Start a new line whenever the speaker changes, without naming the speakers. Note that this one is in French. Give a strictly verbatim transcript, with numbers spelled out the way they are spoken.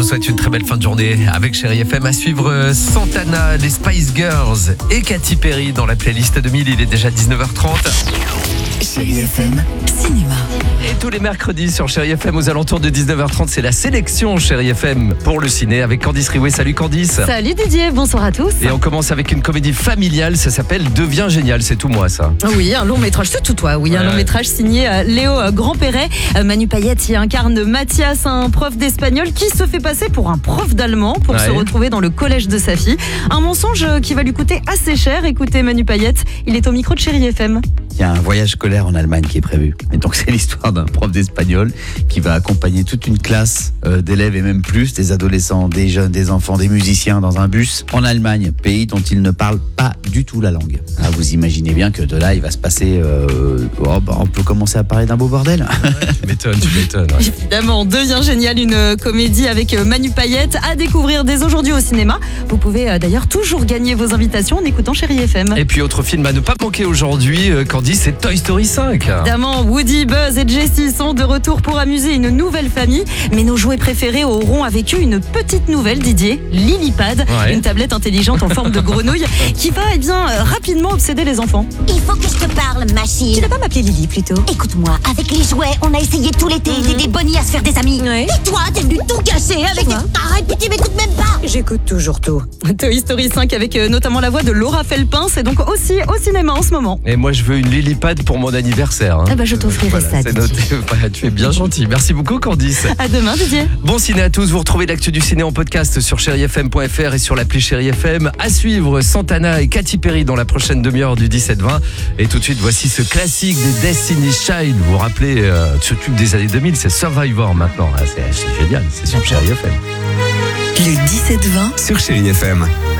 souhaite une très belle fin de journée avec Chérie F M. À suivre Santana, les Spice Girls et Katy Perry dans la playlist deux mille. Il est déjà dix-neuf heures trente.
Chérie F M, cinéma.
Et tous les mercredis sur Chérie F M aux alentours de dix-neuf heures trente, c'est la sélection Chérie F M pour le ciné avec Candice Riouet. Salut Candice.
Salut Didier, bonsoir à tous.
Et on commence avec une comédie familiale, ça s'appelle Deviens génial, c'est tout moi ça.
Oui, un long métrage, c'est tout toi, oui, ouais. Un long métrage signé euh, Léo Grandperret. Euh, Manu Payette y incarne Mathias, un prof d'espagnol qui se fait passer pour un prof d'allemand pour ouais. se retrouver dans le collège de sa fille. Un mensonge qui va lui coûter assez cher. Écoutez Manu Payette, il est au micro de Chérie F M.
Il y a un voyage scolaire en Allemagne qui est prévu. Et donc c'est l'histoire d'un prof d'espagnol qui va accompagner toute une classe euh, d'élèves et même plus, des adolescents, des jeunes, des enfants, des musiciens dans un bus en Allemagne, pays dont ils ne parlent pas du tout la langue. Ah, vous imaginez bien que de là il va se passer, euh, oh, bah, on peut commencer à parler d'un beau bordel.
Ouais, tu m'étonnes, tu m'étonnes. Ouais.
Évidemment, Devient génial, une comédie avec Manu Payette à découvrir dès aujourd'hui au cinéma. Vous pouvez euh, d'ailleurs toujours gagner vos invitations en écoutant Chérie F M.
Et puis autre film à ne pas manquer aujourd'hui, euh, Candice, c'est Toy Story cinq.
Évidemment, Woody, Buzz et Jessie sont de retour pour amuser une nouvelle famille. Mais nos jouets préférés auront avec eux une petite nouvelle, Didier, Lilipad, ouais. Une tablette intelligente en forme de grenouille qui va eh bien, rapidement obséder les enfants.
Il faut que je te parle, Machine.
Tu ne vas pas m'appeler Lily plutôt?
Écoute-moi, avec les jouets, on a essayé tout l'été mmh. d'aider Bonnie à se faire des amis. Ouais. Et toi, t'es venu tout gâcher avec des... Arrête, puis tu m'écoutes même pas.
J'écoute toujours tout. Toy Story cinq avec euh, notamment la voix de Laura Felpin, c'est donc aussi au cinéma en ce moment.
Et moi je veux une Lilipad pour mon anniversaire. Hein.
Ah bah je t'offrirai voilà, ça.
C'est noté. Tu es bien gentil. Merci beaucoup Candice.
À demain Didier.
Bon ciné à tous. Vous retrouvez l'actu du ciné en podcast sur chérie f m point f r et sur l'appli Chérie F M. À suivre Santana et Katy Perry dans la prochaine demi-heure du dix-sept vingt. Et tout de suite voici ce classique des Destiny's Child. Vous vous rappelez euh, ce tube des années deux mille, c'est Survivor maintenant. Ah, c'est, c'est génial. C'est sur Chérie F M.
Le dix-sept vingt
sur Chérie F M.